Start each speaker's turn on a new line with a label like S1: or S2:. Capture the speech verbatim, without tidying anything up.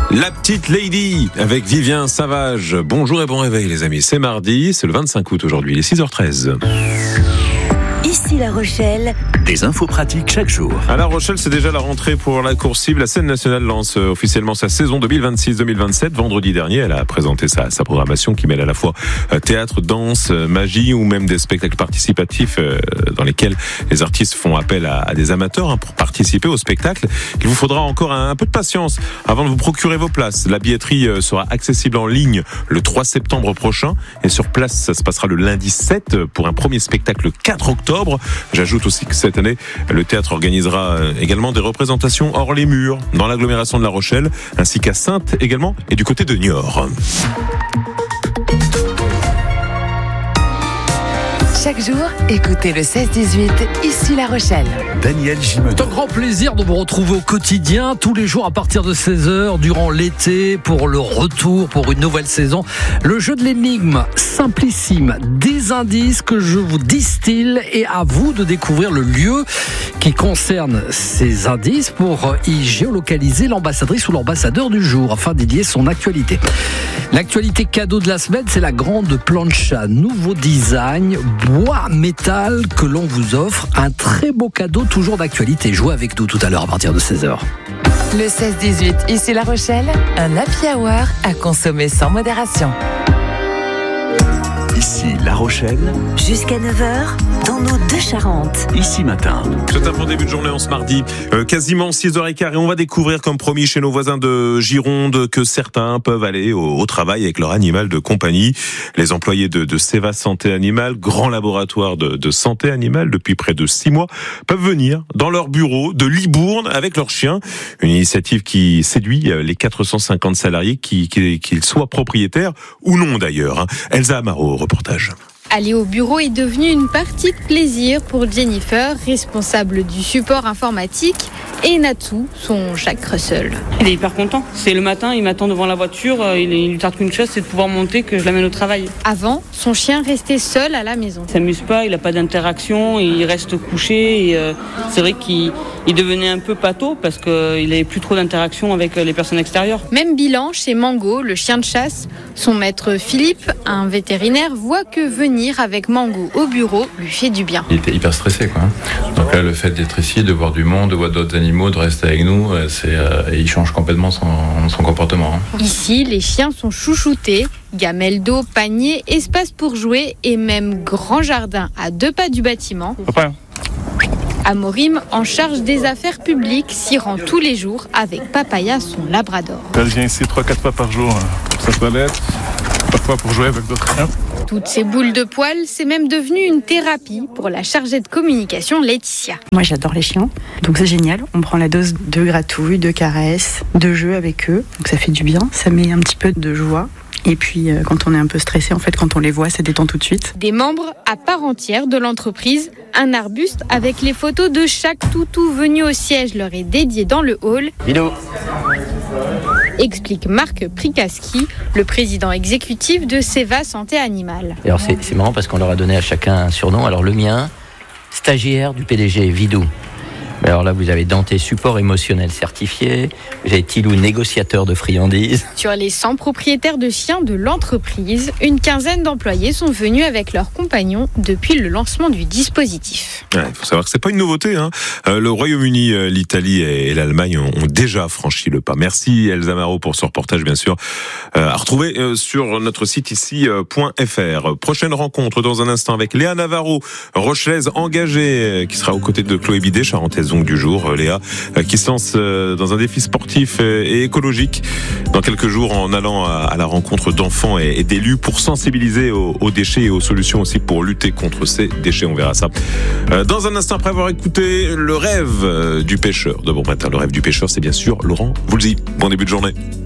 S1: La petite Lady avec Vivien Savage. Bonjour et bon réveil les amis, c'est mardi, c'est le vingt-cinq août aujourd'hui, il est six heures treize.
S2: Ici La Rochelle.
S3: Des infos pratiques chaque jour.
S1: À La Rochelle, c'est déjà la rentrée pour la course cible. La scène nationale lance officiellement sa saison deux mille vingt-six deux mille vingt-sept. Vendredi dernier, elle a présenté sa, sa programmation qui mêle à la fois théâtre, danse, magie ou même des spectacles participatifs dans lesquels les artistes font appel à, à des amateurs pour participer au spectacle. Il vous faudra encore un, un peu de patience avant de vous procurer vos places. La billetterie sera accessible en ligne le trois septembre prochain et sur place, ça se passera le lundi sept pour un premier spectacle le quatre octobre. J'ajoute aussi que cette année, le théâtre organisera également des représentations hors les murs, dans l'agglomération de La Rochelle, ainsi qu'à Saintes également, et du côté de Niort.
S2: Chaque jour, écoutez le seize dix-huit, ici La Rochelle.
S3: Daniel Gimeno.
S4: C'est un grand plaisir de vous retrouver au quotidien, tous les jours à partir de seize heures, durant l'été, pour le retour, pour une nouvelle saison. Le jeu de l'énigme, simplissime, des indices que je vous distille et à vous de découvrir le lieu qui concerne ces indices pour y géolocaliser l'ambassadrice ou l'ambassadeur du jour, afin d'y lier son actualité. L'actualité cadeau de la semaine, c'est la grande plancha, nouveau design, bois, métal que l'on vous offre. Un très beau cadeau, toujours d'actualité. Jouez avec nous tout à l'heure à partir de seize heures.
S2: Le seize dix-huit, ici La Rochelle, un happy hour à consommer sans modération.
S3: Ici La Rochelle.
S2: Jusqu'à neuf heures, dans nos deux Charentes.
S3: Ici Matin.
S1: C'est un bon début de journée en ce mardi, euh, quasiment six heures quinze et on va découvrir comme promis chez nos voisins de Gironde que certains peuvent aller au, au travail avec leur animal de compagnie. Les employés de, de Seva Santé Animale, grand laboratoire de, de santé animale depuis près de six mois, peuvent venir dans leur bureau de Libourne avec leurs chiens. Une initiative qui séduit les quatre cent cinquante salariés, qui, qui, qu'ils soient propriétaires ou non d'ailleurs. Elsa Amaro, reportage.
S5: Aller au bureau est devenu une partie de plaisir pour Jennifer, responsable du support informatique, et Natou, son Jack Russell.
S6: Il est hyper content. C'est le matin, il m'attend devant la voiture, il, il lui tarde qu'une chose, c'est de pouvoir monter, que je l'amène au travail.
S5: Avant, son chien restait seul à la maison.
S6: Il s'amuse pas, il n'a pas d'interaction, il reste couché. Et, euh, c'est vrai qu'il il devenait un peu pâteau parce qu'il n'avait plus trop d'interaction avec les personnes extérieures.
S5: Même bilan chez Mango, le chien de chasse. Son maître Philippe, un vétérinaire, voit que venir avec Mango au bureau lui fait du bien.
S7: Il était hyper stressé, quoi. Donc là, le fait d'être ici, de voir du monde, de voir d'autres animaux, de rester avec nous, c'est, euh, il change complètement son, son comportement. Hein.
S5: Ici, les chiens sont chouchoutés. Gamelle d'eau, panier, espace pour jouer et même grand jardin à deux pas du bâtiment.
S6: Papa.
S5: Amorim, en charge des affaires publiques, s'y rend tous les jours avec Papaya, son labrador.
S8: Elle vient ici trois quatre fois par jour pour sa toilette, parfois pour jouer avec d'autres chiens.
S5: Toutes ces boules de poils, c'est même devenu une thérapie pour la chargée de communication Laetitia.
S9: Moi j'adore les chiens, donc c'est génial. On prend la dose de gratouille, de caresses, de jeux avec eux, donc ça fait du bien, ça met un petit peu de joie. Et puis euh, quand on est un peu stressé, en fait quand on les voit, ça détend tout de suite.
S5: Des membres à part entière de l'entreprise, un arbuste avec les photos de chaque toutou venu au siège leur est dédié dans le hall.
S3: Vidéo.
S5: Explique Marc Prikaski, le président exécutif de Seva Santé Animale.
S10: Et alors c'est, c'est marrant parce qu'on leur a donné à chacun un surnom. Alors le mien, stagiaire du P D G, Vidou. Alors là, vous avez Dante, support émotionnel certifié. Vous avez Tilou, négociateur de friandises.
S5: Sur les cent propriétaires de chiens de l'entreprise, une quinzaine d'employés sont venus avec leurs compagnons depuis le lancement du dispositif.
S1: Il ouais, faut savoir que c'est pas une nouveauté. Hein. Euh, le Royaume-Uni, l'Italie et l'Allemagne ont, ont déjà franchi le pas. Merci Elsa Amaro pour ce reportage, bien sûr, euh, à retrouver euh, sur notre site ici euh, .fr. Prochaine rencontre dans un instant avec Léa Navarro, rochelaise engagée, euh, qui sera aux côtés de Chloé Bidet, charentaise donc du jour, Léa, qui se lance dans un défi sportif et écologique dans quelques jours en allant à la rencontre d'enfants et d'élus pour sensibiliser aux déchets et aux solutions aussi pour lutter contre ces déchets. On verra ça dans un instant après avoir écouté le rêve du pêcheur de Bon Matin. Le rêve du pêcheur, c'est bien sûr Laurent Voulzy. Bon début de journée.